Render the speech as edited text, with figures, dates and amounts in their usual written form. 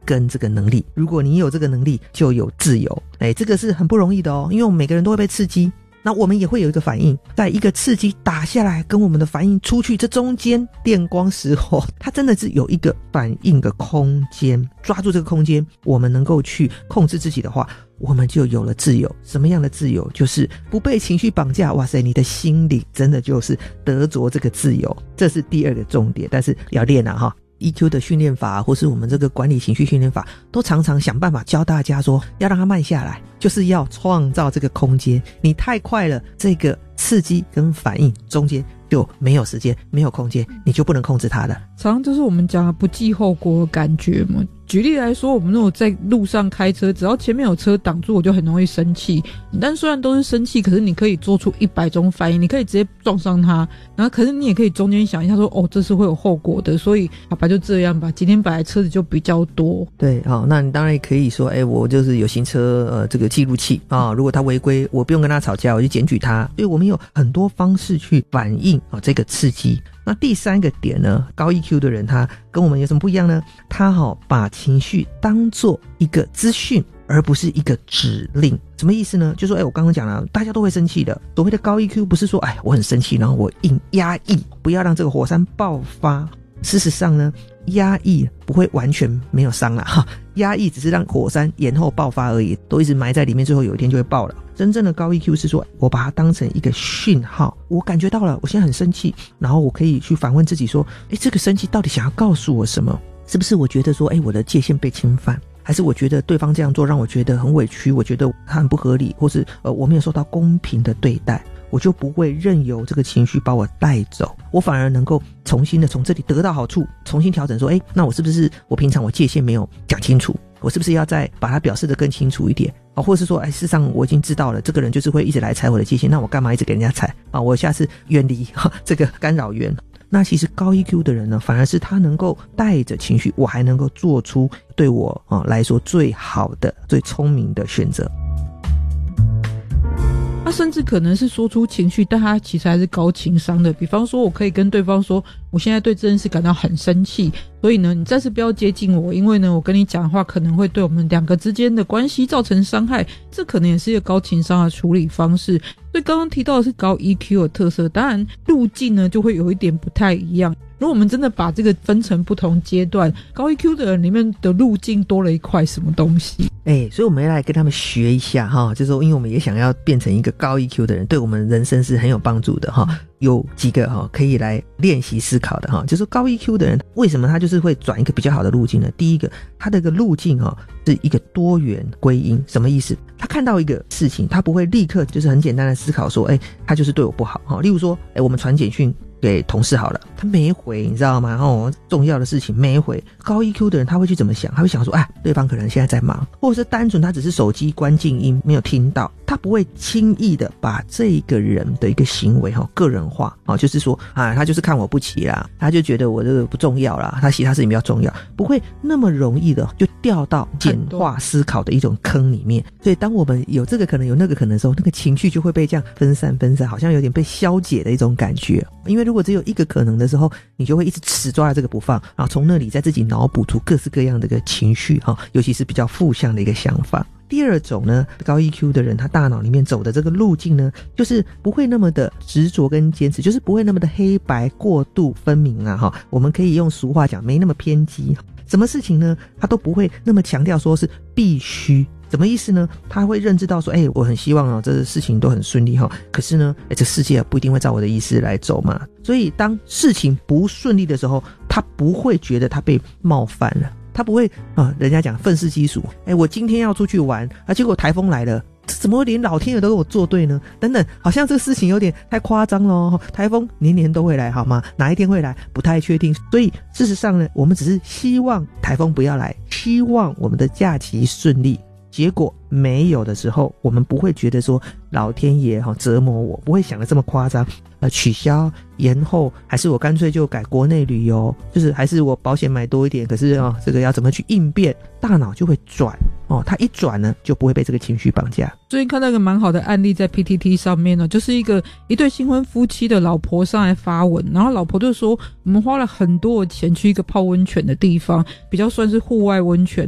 跟这个能力。如果你有这个能力，就有自由。这个是很不容易的哦，因为我们每个人都会被刺激，那我们也会有一个反应，在一个刺激打下来跟我们的反应出去，这中间电光石火，它真的是有一个反应的空间，抓住这个空间，我们能够去控制自己的话，我们就有了自由。什么样的自由？就是不被情绪绑架。哇塞，你的心里真的就是得着这个自由，这是第二个重点。但是要练啊哈，EQ 的训练法或是我们这个管理情绪训练法都常常想办法教大家说要让它慢下来，就是要创造这个空间。你太快了，这个刺激跟反应中间就没有时间没有空间，你就不能控制它了。 常常就是我们讲的不计后果的感觉嘛。举例来说，我们如果在路上开车，只要前面有车挡住，我就很容易生气。但虽然都是生气，可是你可以做出100种反应，你可以直接撞上它，然后可是你也可以中间想一下说，这是会有后果的，所以好吧，就这样吧。今天本来车子就比较多。对， 好，那你当然也可以说，我就是有行车这个记录器啊，如果他违规，我不用跟他吵架，我就检举他。所以我们有很多方式去反映这个刺激。那第三个点呢，高 EQ 的人他跟我们有什么不一样呢？他把情绪当作一个资讯，而不是一个指令。什么意思呢？就说我刚刚讲了，大家都会生气的。所谓的高 EQ 不是说我很生气，然后我硬压抑，不要让这个火山爆发。事实上呢，压抑不会完全没有伤啦，压抑只是让火山延后爆发而已，都一直埋在里面，最后有一天就会爆了。真正的高 EQ 是说，我把它当成一个讯号，我感觉到了，我现在很生气，然后我可以去反问自己说，这个生气到底想要告诉我什么？是不是我觉得说，我的界限被侵犯？还是我觉得对方这样做让我觉得很委屈，我觉得他很不合理，或是我没有受到公平的对待，我就不会任由这个情绪把我带走，我反而能够重新的从这里得到好处，重新调整说，那我是不是我平常我界限没有讲清楚，我是不是要再把它表示得更清楚一点，或者是说，事实上我已经知道了这个人就是会一直来踩我的界限，那我干嘛一直给人家踩啊？我下次远离这个干扰源。那其实高 EQ 的人呢，反而是他能够带着情绪，我还能够做出对我来说最好的最聪明的选择。 他甚至可能是说出情绪，但他其实还是高情商的。比方说，我可以跟对方说，我现在对这件事感到很生气，所以呢，你暂时不要接近我，因为呢，我跟你讲的话可能会对我们两个之间的关系造成伤害。这可能也是一个高情商的处理方式。所以刚刚提到的是高 EQ 的特色，当然路径呢就会有一点不太一样。如果我们真的把这个分成不同阶段，高 EQ 的人里面的路径多了一块什么东西？ 所以我们要来跟他们学一下就是说，因为我们也想要变成一个高 EQ 的人，对我们人生是很有帮助的有几个可以来练习思考的就是高 EQ 的人为什么他就是会转一个比较好的路径呢？第一个，他的一个路径是一个多元归因。什么意思？他看到一个事情，他不会立刻就是很简单的思考说他就是对我不好例如说我们传简讯给同事好了，他没回，你知道吗？重要的事情没回。高 EQ 的人他会去怎么想？他会想说对方可能现在在忙，或者是单纯他只是手机关静音没有听到，他不会轻易的把这个人的一个行为个人化就是说他就是看我不起啦，他就觉得我这个不重要啦，他其他事情比较重要，不会那么容易的就掉到简化思考的一种坑里面。所以当我们有这个可能有那个可能的时候，那个情绪就会被这样分散，好像有点被消解的一种感觉。因为如果只有一个可能的时候，你就会一直死抓着这个不放，然后从那里在自己脑补出各式各样的一个情绪尤其是比较负向的一个想法。第二种呢，高 EQ 的人他大脑里面走的这个路径呢，就是不会那么的执着跟坚持，就是不会那么的黑白过度分明我们可以用俗话讲，没那么偏激。什么事情呢，他都不会那么强调说是必须。什么意思呢？他会认知到说我很希望这事情都很顺利可是呢这世界不一定会照我的意思来走嘛。所以当事情不顺利的时候，他不会觉得他被冒犯了，他不会人家讲愤世嫉俗，我今天要出去玩结果台风来了，怎么会连老天爷都跟我作对呢？等等，好像这个事情有点太夸张了台风年年都会来好吗？哪一天会来不太确定。所以事实上呢，我们只是希望台风不要来，希望我们的假期顺利。结果没有的时候，我们不会觉得说老天爷折磨我，不会想得这么夸张，取消延后，还是我干脆就改国内旅游，就是还是我保险买多一点，可是这个要怎么去应变，大脑就会转它一转呢，就不会被这个情绪绑架。 最近看到一个蛮好的案例在 PTT 上面呢，就是一对新婚夫妻的老婆上来发文，然后老婆就说，我们花了很多的钱去一个泡温泉的地方，比较算是户外温泉